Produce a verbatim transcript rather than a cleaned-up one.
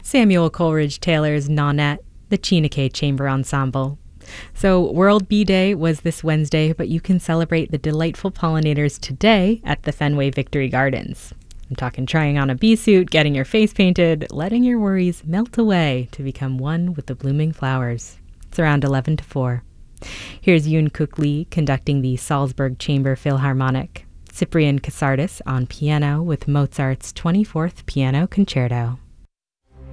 Samuel Coleridge Taylor's Nonet, the Chineke Chamber Ensemble. So World Bee Day was this Wednesday, but you can celebrate the delightful pollinators today at the Fenway Victory Gardens. I'm talking trying on a bee suit, getting your face painted, letting your worries melt away to become one with the blooming flowers. It's around eleven to four. Here's Yoon Kook Lee conducting the Salzburg Chamber Philharmonic. Cyprian Casardis on piano with Mozart's twenty-fourth Piano Concerto.